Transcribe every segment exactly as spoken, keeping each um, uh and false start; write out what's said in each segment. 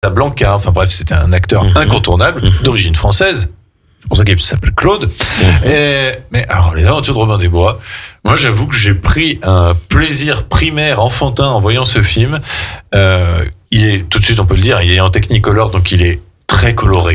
Blanca, enfin bref, c'était un acteur mmh. incontournable, mmh. d'origine française. C'est pour ça qu'il s'appelle Claude. Mmh. Et, mais alors, les aventures de Robin des Bois, moi j'avoue que j'ai pris un plaisir primaire, enfantin, en voyant ce film. Euh, il est, tout de suite on peut le dire, il est en Technicolor, donc il est très coloré.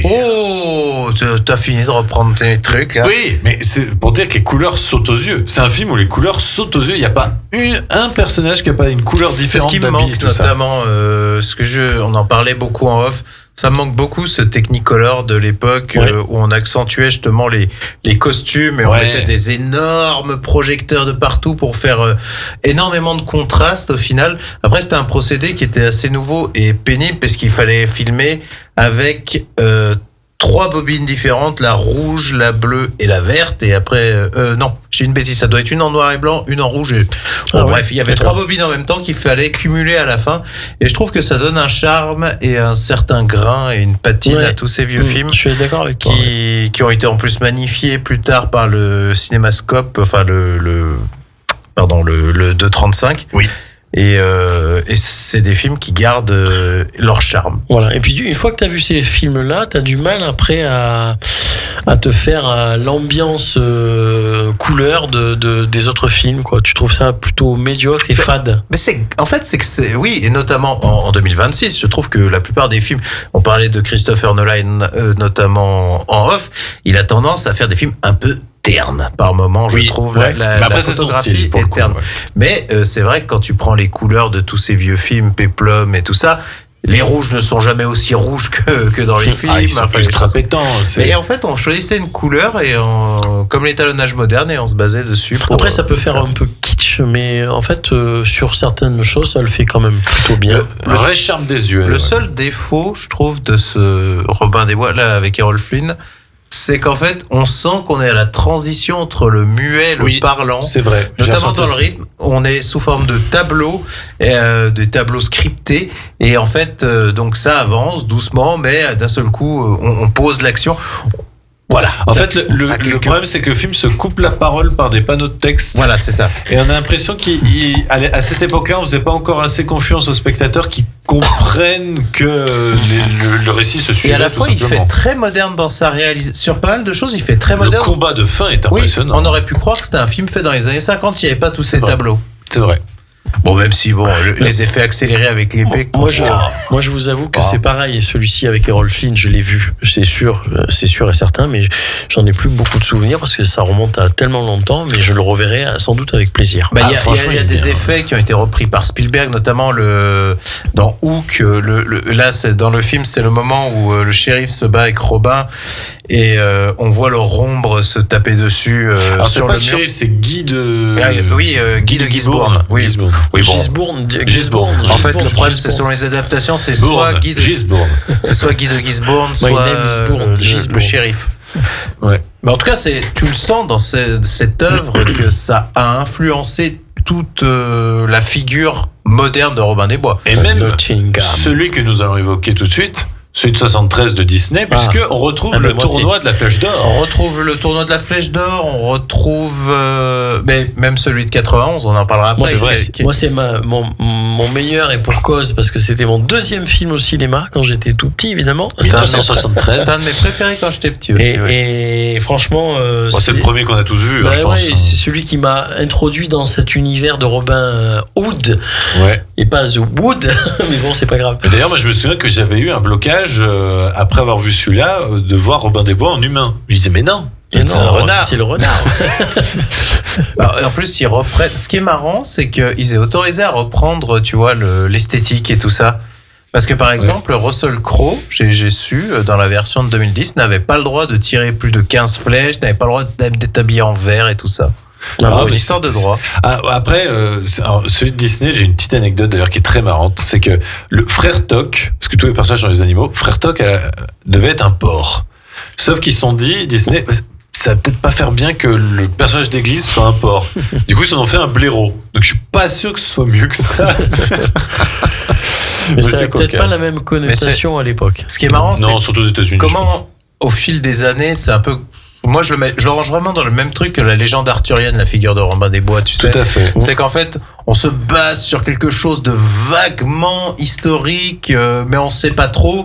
Oh, t'as fini de reprendre tes trucs. Hein. Oui, mais c'est pour dire que les couleurs sautent aux yeux. C'est un film où les couleurs sautent aux yeux. Il n'y a pas une, un personnage qui n'a pas une couleur différente. C'est ce qui me manque, notamment, euh, ce que je, on en parlait beaucoup en off. Ça me manque beaucoup, ce Technicolor de l'époque, ouais. euh, où on accentuait justement les, les costumes et on ouais. mettait des énormes projecteurs de partout pour faire euh, énormément de contraste au final. Après, c'était un procédé qui était assez nouveau et pénible parce qu'il fallait filmer avec euh, trois bobines différentes, la rouge, la bleue et la verte. Et après, euh, non, j'ai une bêtise, ça doit être une en noir et blanc, une en rouge. Et... Bon, ah ouais, bref, il y avait d'accord. trois bobines en même temps qu'il fallait cumuler à la fin. Et je trouve que ça donne un charme et un certain grain et une patine ouais. à tous ces vieux mmh, films. Je suis d'accord avec toi. Qui, ouais. qui ont été en plus magnifiés plus tard par le Cinémascope, enfin le, le, pardon, le, le deux trente-cinq. Oui. Et, euh, et c'est des films qui gardent euh, leur charme. Voilà. Et puis une fois que tu as vu ces films-là, tu as du mal après à, à te faire à l'ambiance euh, couleur de, de, des autres films, quoi. Tu trouves ça plutôt médiocre et fade. Mais c'est, en fait, c'est que c'est, oui, et notamment en, en deux mille vingt-six, je trouve que la plupart des films, on parlait de Christopher Nolan, euh, notamment en off, il a tendance à faire des films un peu terne par moment, je oui, trouve ouais. la, la, la photographie est terne. Ouais. Mais euh, c'est vrai que quand tu prends les couleurs de tous ces vieux films, Péplum et tout ça, les rouges ne sont jamais aussi rouges que, que dans les films. Ah, ils sont enfin, ultra pétants. Mais en fait, on choisissait une couleur et on, comme l'étalonnage moderne et on se basait dessus. Pour, Après, ça peut faire un peu kitsch, mais en fait, euh, sur certaines choses, ça le fait quand même plutôt bien. Le, le vrai charme des yeux. Le ouais. seul défaut, je trouve, de ce Robin des Bois là avec Errol Flynn, c'est qu'en fait, on sent qu'on est à la transition entre le muet et le oui, parlant. C'est vrai. Notamment dans le rythme, on est sous forme de tableaux, euh, des tableaux scriptés. Et en fait, euh, donc ça avance doucement, mais d'un seul coup, on, on pose l'action. Voilà. En ça, fait, le, le, le problème, c'est que le film se coupe la parole par des panneaux de texte. Voilà, c'est ça. Et on a l'impression qu'à cette époque-là, on faisait pas encore assez confiance aux spectateurs qui comprennent que les, le, le récit se suit. Et à la fois, il fait très moderne dans sa réalisation. Sur pas mal de choses, il fait très moderne. Le combat de fin est impressionnant. Oui, on aurait pu croire que c'était un film fait dans les années cinquante, il n'y avait pas tous ces tableaux. C'est vrai. Bon, même si bon, le, les effets accélérés avec l'épée. Moi, je, moi, je vous avoue que oh. c'est pareil. Celui-ci avec Errol Flynn, je l'ai vu, c'est sûr, c'est sûr et certain, mais j'en ai plus beaucoup de souvenirs parce que ça remonte à tellement longtemps, mais je le reverrai sans doute avec plaisir. Bah, il ah, y a, y a, y a des bien. effets qui ont été repris par Spielberg, notamment le dans Hook. Le, le, là, c'est dans le film, c'est le moment où le shérif se bat avec Robin. Et euh, on voit leur ombre se taper dessus euh, Alors, sur c'est pas le le mur. shérif, c'est Guy de... Ah, oui, euh, Guy, Guy de Gisbourne. Oui, Gisbourne. Oui, bon. Gisbourne. Gisbourne. En fait, le problème, c'est selon les adaptations, c'est soit Guy de Gisbourne. C'est soit Guy de Gisbourne, soit euh, le, le shérif. Ouais. Mais en tout cas, c'est, tu le sens dans ce, cette œuvre que ça a influencé toute euh, la figure moderne de Robin des Bois. Et même celui que nous allons évoquer tout de suite, celui de soixante-treize de Disney, ah. puisqu'on retrouve ah, le tournoi c'est... de la Flèche d'Or. On retrouve le tournoi de la Flèche d'Or, on retrouve euh, mais même celui de quatre-vingt-onze, on en parlera après. Moi, c'est, vrai, qui... Moi, c'est ma, mon, mon meilleur et pour cause, parce que c'était mon deuxième film au cinéma quand j'étais tout petit, évidemment. dix-neuf cent soixante-treize. C'est un de mes préférés quand j'étais petit aussi. Et, oui. et franchement... Euh, bon, c'est, c'est le premier qu'on a tous vu, bah, hein, je ouais, pense. C'est celui qui m'a introduit dans cet univers de Robin Hood. Ouais. Et pas The Wood, mais bon, c'est pas grave. Mais d'ailleurs, moi, je me souviens que j'avais eu un blocage... Euh, après avoir vu celui-là, de voir Robin des Bois en humain. Je disais, mais non, et c'est non, un renard. C'est le renard. Alors, en plus, ils reprennent. Ce qui est marrant, c'est qu'ils aient autorisé à reprendre, tu vois, le, l'esthétique et tout ça. Parce que, par exemple, ouais. Russell Crowe, j'ai, j'ai su, dans la version de deux mille dix, n'avait pas le droit de tirer plus de quinze flèches, n'avait pas le droit d'être habillé en vert et tout ça. Ah, ah, une histoire de droit. Ah, après, euh, alors, celui de Disney, j'ai une petite anecdote d'ailleurs qui est très marrante. C'est que le frère Toc, parce que tous les personnages sont des animaux, frère Toc euh, devait être un porc. Sauf qu'ils se sont dit, Disney, ça va peut-être pas faire bien que le personnage d'église soit un porc. Du coup, ils en ont fait un blaireau. Donc je suis pas sûr que ce soit mieux que ça. Mais, Mais ça n'a peut-être pas la même connotation à l'époque. Ce qui est marrant, non, c'est surtout aux États-Unis. Comment, au fil des années, c'est un peu moi je le mets, je le range vraiment dans le même truc que la légende arthurienne, la figure de Robin des Bois, tu sais. Tout à fait. C'est qu'en fait, on se base sur quelque chose de vaguement historique, euh, mais on sait pas trop.